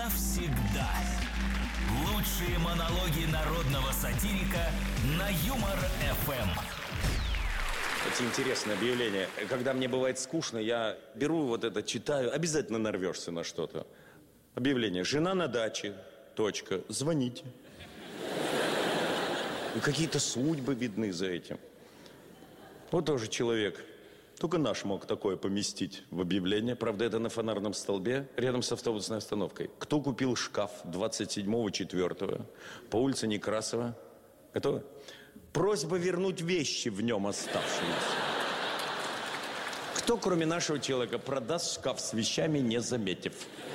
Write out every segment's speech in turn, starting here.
навсегда. Лучшие монологи народного сатирика на Юмор ФМ. Очень интересное объявление. Когда мне бывает скучно, я беру вот это, читаю. Обязательно нарвешься на что-то. Объявление. Жена на даче. Точка. Звоните. И какие-то судьбы видны за этим. Вот тоже человек. Только наш мог такое поместить в объявление. Правда, это на фонарном столбе, рядом с автобусной остановкой. Кто купил шкаф 27.04 по улице Некрасова? Готовы? Просьба вернуть вещи в нем оставшиеся. Кто, кроме нашего человека, продаст шкаф с вещами, не заметив?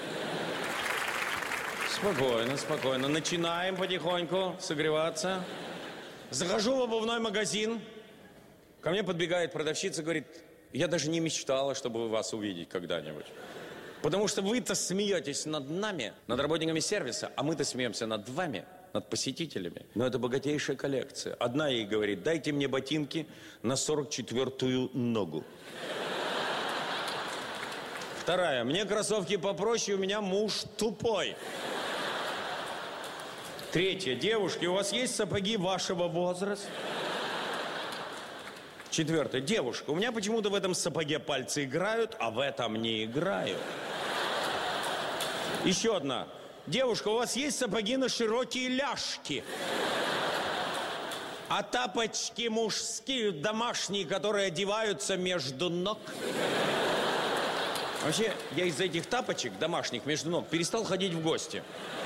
Спокойно, спокойно. Начинаем потихоньку согреваться. Захожу в обувной магазин. Ко мне подбегает продавщица, говорит: я даже не мечтала, чтобы вас увидеть когда-нибудь. Потому что вы-то смеетесь над нами, над работниками сервиса, а мы-то смеемся над вами, над посетителями. Но это богатейшая коллекция. Одна ей говорит: дайте мне ботинки на 44-ю ногу. Вторая: мне кроссовки попроще, у меня муж тупой. Третья: девушки, у вас есть сапоги вашего возраста? Четвертое: девушка, у меня почему-то в этом сапоге пальцы играют, а в этом не играют. Еще одна: девушка, у вас есть сапоги на широкие ляжки? А тапочки мужские, домашние, которые одеваются между ног? Вообще, я из-за этих тапочек домашних между ног перестал ходить в гости.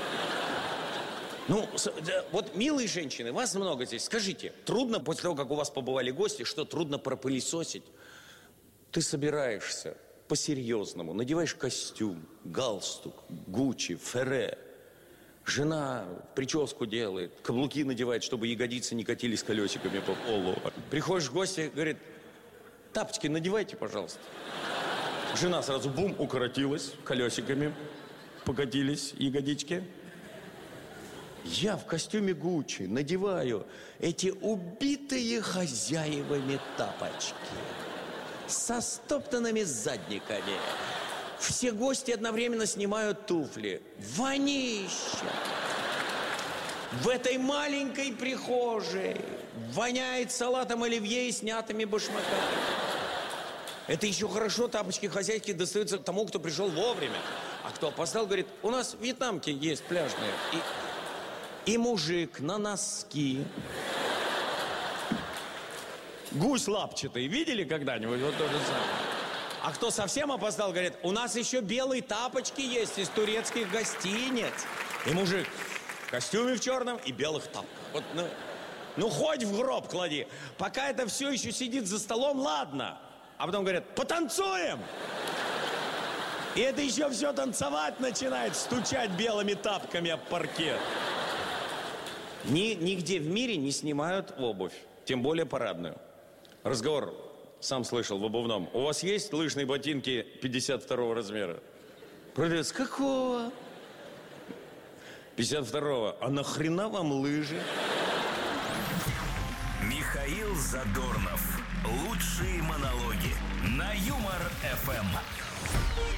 Ну, вот, милые женщины, вас много здесь. Скажите, трудно после того, как у вас побывали гости, что трудно пропылесосить? Ты собираешься по-серьезному, надеваешь костюм, галстук, Гуччи, Ферре. Жена прическу делает, каблуки надевает, чтобы ягодицы не катились колесиками по полу. Приходишь в гости, говорит: тапочки надевайте, пожалуйста. Жена сразу бум, укоротилась, колесиками покатились ягодички. Я в костюме Гуччи надеваю эти убитые хозяевами тапочки со стоптанными задниками. Все гости одновременно снимают туфли. Вонища! В этой маленькой прихожей воняет салатом оливье и снятыми башмаками. Это еще хорошо, тапочки хозяйки достаются тому, кто пришел вовремя. А кто опоздал, говорит: у нас вьетнамки есть пляжные. И мужик на носки. Гусь лапчатый. Видели когда-нибудь? Вот то же самое. А кто совсем опоздал, говорит: у нас еще белые тапочки есть из турецких гостиниц. И мужик в костюме в черном и белых тапках. Вот, ну хоть в гроб клади. Пока это все еще сидит за столом, ладно. А потом говорят: потанцуем. И это еще все танцевать начинает, стучать белыми тапками об паркет. Нигде в мире не снимают обувь, тем более парадную. Разговор, сам слышал, в обувном: у вас есть лыжные ботинки 52 размера? Продавец: какого? 52-го. А нахрена вам лыжи? Михаил Задорнов. Лучшие монологи на Юмор ФМ.